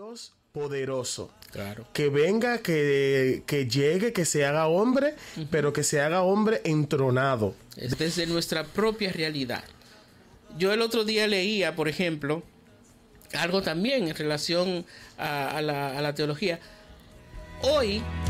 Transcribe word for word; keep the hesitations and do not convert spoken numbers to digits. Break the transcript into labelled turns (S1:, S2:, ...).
S1: Dios poderoso.
S2: Claro.
S1: Que venga, que, que llegue, que se haga hombre, uh-huh. pero que se haga hombre entronado.
S2: Es desde nuestra propia realidad. Yo el otro día leía, por ejemplo, algo también en relación a, a, la, a la teología. Hoy